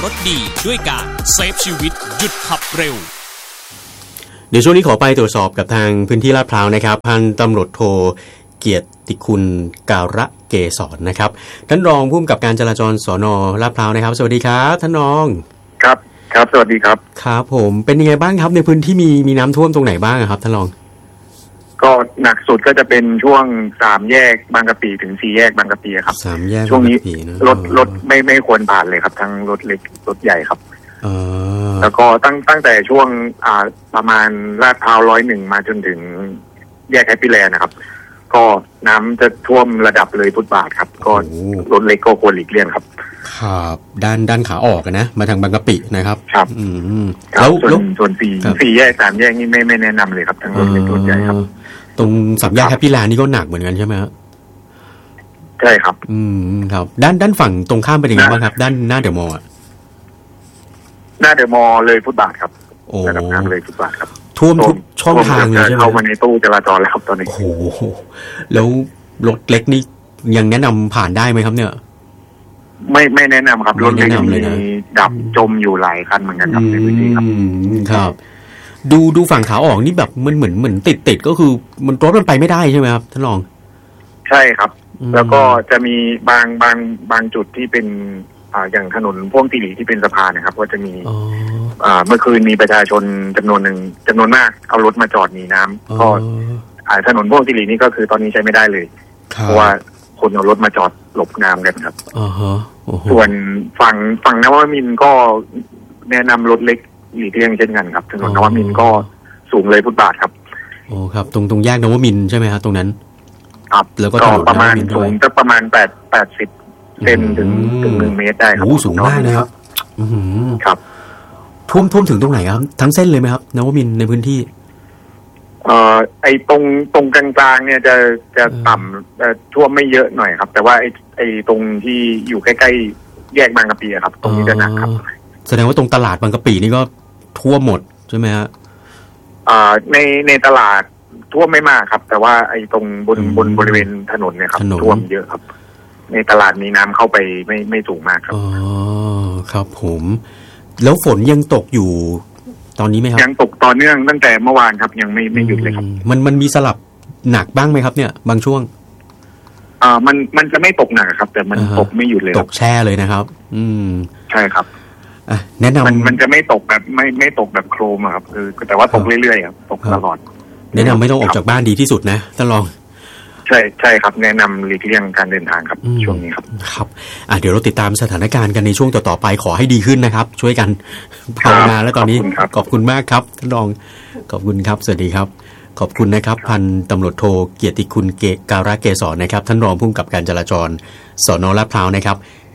รถดีด้วยการเซฟชีวิตหยุดขับเร็วเดี๋ยวช่วงนี้ขอไปตรวจสอบกับทางพื้นที่ลาดพร้าวนะครับพันตำรวจโทเกียรติคุณการะเกษรนะครับท่านรองผู้กำกับการจราจรสน.ลาดพร้าวนะครับสวัสดีครับท่านรองครับสวัสดีครับครับผมเป็นยังไงบ้างครับในพื้นที่มีน้ำท่วมตรงไหนบ้างครับท่านรองก็หนักสุดก็จะเป็นช่วง3แยกบางกะปิถึง4แยกบางกะปิครับ 3แยกช่วงนี้รถไม่ควรผ่านเลยครับทั้งรถเล็กรถใหญ่ครับแล้วก็ตั้งแต่ช่วงประมาณลาดพร้าว101มาจนถึงแยกแฮปปี้แลนด์นะครับก็น้ำจะท่วมระดับเลยฟุตบาทครับก็รถเล็กก็ควรหลีกเลี่ยงครับครับด้านขาออกนะมาทางบางกะปินะครับครับแล้วส่วน4แยก3แยกนี่ไม่แนะนำเลยครับทั้งรถเล็กรถใหญ่ครับตรง3แยกแฮปปี้แลนด์นี่ก็หนักเหมือนกันใช่ไหมครับใช่ครับครับด้านฝั่งตรงข้ามเป็นยังไงบ้างครับด้านหน้าเดอะมอลล์หน้าเดอะมอลล์เลยฟุตบาทครับระดับน้ำเลยฟุตบาทครับท่วมทุกช่องทางเลยใช่ไหมเข้ามาในตู้จราจรแล้วครับตอนนี้โอ้โหแล้วรถเล็กนี่ยังแนะนำผ่านได้ไหมครับเนี่ยไม่แนะนำครับรถเล็กมีดับจมอยู่หลายคันเหมือนกันครับในพื้นที่ครับครับดูฝั่งขาออกนี่แบบมันเหมือนติดก็คือมันรถมันไปไม่ได้ใช่ไหมครับท่านรองใช่ครับแล้วก็จะมีบางจุดที่เป็นอย่างถนนพ่วงติหลีที่เป็นสะพานนะครับก็จะมีเมื่อคืนมีประชาชนจำนวนมากเอารถมาจอดหนีน้ำก็ถนนพ่วงติหลีนี่ก็คือตอนนี้ใช้ไม่ได้เลยเพราะว่าคนเอารถมาจอดหลบน้ำกันครับส่วนฝั่งนวมินทร์ก็แนะนำรถเล็กหลีกเลี่ยงเช่นกันครับถนนนวมินทร์ก็สูงเลยฟุตบาทครับโอ้ครับตรงแยกนวมินทร์ใช่ไหมครับตรงนั้นครับแล้วก็ประมาณสูงจะประมาณ80 เซนถึง1 เมตรได้ครับโอ้สูงมากนะครับครับท่วมถึงตรงไหนครับทั้งเส้นเลยไหมครับนวมินทร์ในพื้นที่ไอ้ตรงกลางๆเนี่ยจะต่ำท่วมไม่เยอะหน่อยครับแต่ว่าไอ้ตรงที่อยู่ใกล้ๆแยกบางกะปิครับตรงนี้จะหนักครับแสดงว่าตรงตลาดบางกะปินี่ก็ท่วมหมดใช่ไหมฮะในตลาดท่วมไม่มากครับแต่ว่าไอ้ตรงบนบริเวณถนนเนี่ยครับท่วมเยอะครับในตลาดมีน้ำเข้าไปไม่สูงมากครับอ๋อครับผมแล้วฝนยังตกอยู่ตอนนี้ไหมครับยังตกต่อเนื่องตั้งแต่เมื่อวานครับยังไม่หยุดเลยครับมันมีสลับหนักบ้างไหมครับเนี่ยบางช่วงมันจะไม่ตกหนักครับแต่มันตกไม่หยุดเลยตกแช่เลยนะครับใช่ครับแนะนำมันจะไม่ตกแบบไม่ตกแบบโครมครับคือแต่ว่าตกเรื่อยๆครับตกตลอดแนะนำไม่ต้องออกจากบ้านดีที่สุดนะท่านรองใช่ครับแนะนำหลีกเลี่ยงการเดินทางครับช่วงนี้ครับครับเดี๋ยวเราติดตามสถานการณ์กันในช่วงต่อไปขอให้ดีขึ้นนะครับช่วยกันภาวนาแล้วตอนนี้ขอบคุณมากครับท่านรองขอบคุณครับสวัสดีครับขอบคุณนะครับพันตำรวจโทเกียรติคุณการะเกษรนะครับท่านรองผู้กำกับการจราจรสน.ลาดพร้าวนะครับ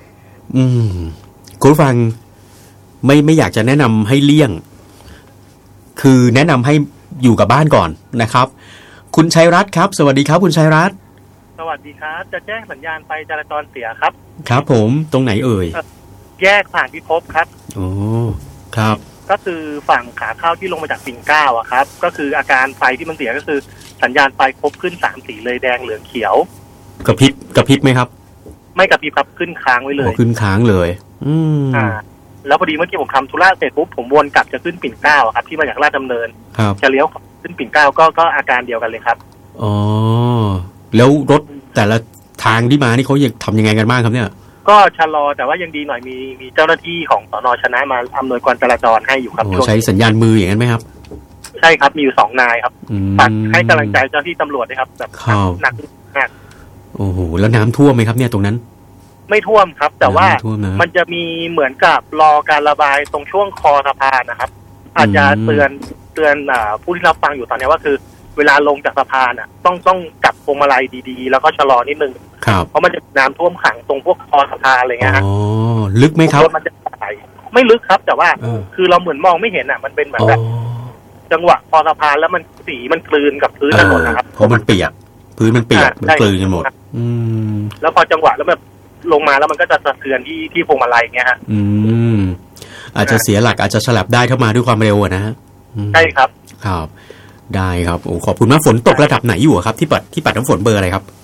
คุณผู้ฟังไม่อยากจะแนะนำให้เลี่ยงคือแนะนำให้อยู่กับบ้านก่อนนะครับคุณชัยรัตน์ครับสวัสดีครับคุณชัยรัตน์สวัสดีครับจะแจ้งสัญญาณไฟจราจรเสียครับครับผมตรงไหนเอ่ยแยกผ่านพิภพครับโอ้ครับก็คือฝั่งขาเข้าที่ลงมาจากปิ่นเกล้าอะครับก็คืออาการไฟที่มันเสียก็คือสัญญาณไฟครบขึ้น3 สีเลยแดงเหลืองเขียวกระพริบไหมครับไม่กระพริบครับขึ้นค้างไว้เลยขึ้นค้างเลยแล้วพอดีเมื่อกี้ผมทำธุระเสร็จปุ๊บผมวนกลับจะขึ้นปิ่นเกล้าครับที่มาจากลาดดำเนินจะเลี้ยวขึ้นปิ่นเกล้าก็อาการเดียวกันเลยครับอ๋อแล้วรถแต่ละทางที่มานี่เขาทำยังไงกันบ้างครับเนี่ยก็ชะลอแต่ว่ายังดีหน่อยมีเจ้าหน้าที่ของสน.ชนะมาอำนวยการจราจรให้อยู่ครับใช้สัญญาณมืออย่างนั้นไหมครับใช่ครับมีอยู่2 นายครับฝากให้กำลังใจเจ้าหน้าที่ตำรวจด้วยครับแบบหนักมากโอ้โหแล้วน้ำท่วมไหมครับเนี่ยตรงนั้นไม่ท่วมครับแต่ว่ามันจะมีเหมือนกับรอการระบายตรงช่วงคอสะพานนะครับอาจจะเตือนผู้ที่รับฟังอยู่ตอนนี้ว่าคือเวลาลงจากสะพานต้องจับพวงมาลัยดีๆแล้วก็ชะลอนิดนึงเพราะมันจะน้ำท่วมขังตรงพวกคอสะพานอะไรเงี้ยฮะลึกไหมครับมันจะไหลไม่ลึกครับแต่ว่าคือเราเหมือนมองไม่เห็นมันเป็นเหมือนแบบจังหวะคอสะพานแล้วมันสีมันกลืนกับพื้นถนนนะครับเพราะมันเปียกพื้นมันเปียกมันกลืนกันหมดแล้วพอจังหวะแล้วแบบลงมาแล้วมันก็จะสะเทือนที่พวงมาลัยเงี้ยฮะอาจจะเสียหลักอาจจะฉลับได้เข้ามาด้วยความเร็วนะฮะใช่ครับครับได้ครับโอ้ขอบคุณมากฝนตกระดับไหนอยู่ครับที่ปัดน้ำฝนเบอร์อะไรครับ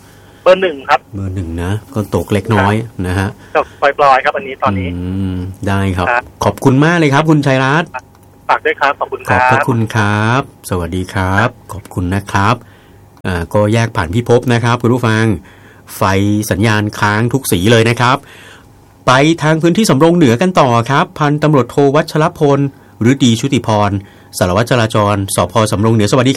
เบอร์ 1ครับเบอร์ 1นะก็ตกเล็กน้อยนะฮะปล่อยๆครับอันนี้ตอนนี้ได้ครับขอบคุณมากเลยครับคุณชัยรัตน์ฝากด้วยครับขอบคุณครับขอบพระคุณครับสวัสดีครับขอบคุณนะครับก็แยกผ่านพิภพนะครับคุณผู้ฟังไฟสัญญาณค้างทุกสีเลยนะครับไปทางพื้นที่สำโรงเหนือกันต่อครับพันตำรวจโทวัชรพลฤดีชุติพรสารวัตรจราจรสภ.สำโรงเหนือสวัสดี